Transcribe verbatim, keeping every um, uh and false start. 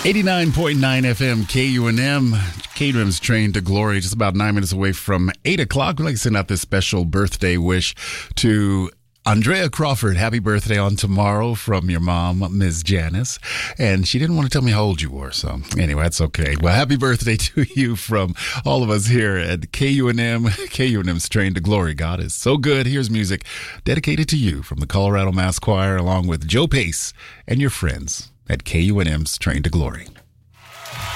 eighty-nine point nine F M, K U N M. K U N M's Train to Glory, just about nine minutes away from eight o'clock. We'd like to send out this special birthday wish to Andrea Crawford. Happy birthday on tomorrow from your mom, Miz Janice. And she didn't want to tell me how old you were, so anyway, that's okay. Well, happy birthday to you from all of us here at K U N M. K U N M's Train to Glory. God is so good. Here's music dedicated to you from the Colorado Mass Choir, along with Joe Pace and your friends at K U N M's Train to Glory.